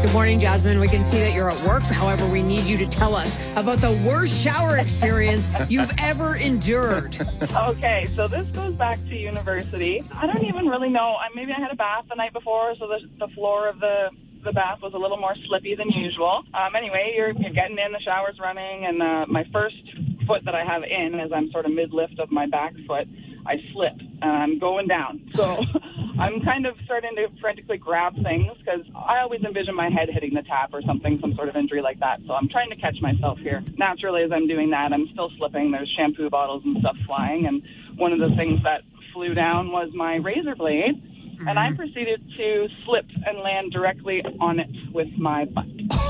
Good morning, Jasmine. We can see that you're at work. However, we need you to tell us about the worst shower experience you've ever endured. Okay, so this goes back to university. I don't even really know. Maybe I had a bath the night before, so the floor of the bath was a little more slippy than usual. Anyway, you're getting in, the shower's running, and my first foot that I have in, as I'm sort of mid-lift of my back foot, I slip, and I'm going down. So I'm kind of starting to frantically grab things because I always envision my head hitting the tap or something, some sort of injury like that. So I'm trying to catch myself here. Naturally, as I'm doing that, I'm still slipping. There's shampoo bottles and stuff flying, and one of the things that flew down was my razor blade, and I proceeded to slip and land directly on it with my butt.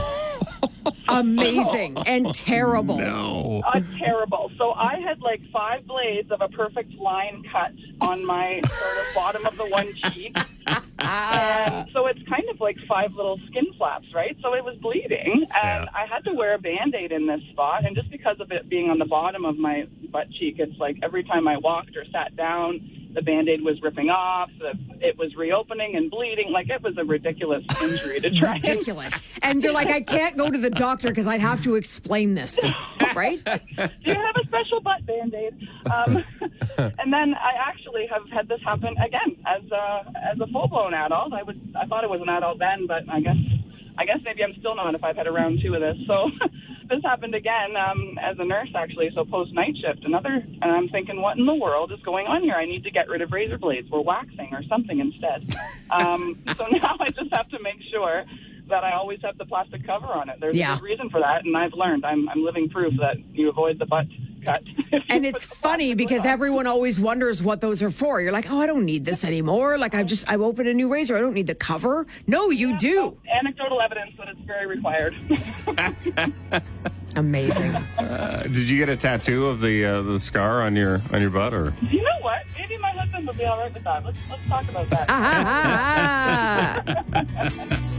Amazing and terrible. No. Terrible. So I had like 5 blades of a perfect line cut on my sort of bottom of the one cheek. And so it's kind of like 5 little skin flaps, right? So it was bleeding. And I had to wear a Band-Aid in this spot. And just because of it being on the bottom of my butt cheek, it's like every time I walked or sat down, the Band-Aid was ripping off. It was reopening and bleeding. Like, it was a ridiculous injury to try. Ridiculous. And you're like, I can't go to the doctor because I'd have to explain this, right? Do you have a special butt Band-Aid? And then I actually have had this happen again as a full-blown adult. I thought it was an adult then, but I guess maybe I'm still not if I've had a round 2 of this. So this happened again as a nurse, actually, so post-night shift. And I'm thinking, what in the world is going on here? I need to get rid of razor blades. We're waxing or something instead. So now I just have to make sure that I always have the plastic cover on it. There's a good reason for that, and I've learned. I'm living proof that you avoid the butt cut. And it's funny because everyone always wonders what those are for. You're like, oh, I don't need this anymore. Like, I've opened a new razor. I don't need the cover. No, you do. Anecdotal evidence that it's very required. Amazing. Did you get a tattoo of the scar on your butt, or? You know what? Maybe my husband would be all right with that. Let's talk about that.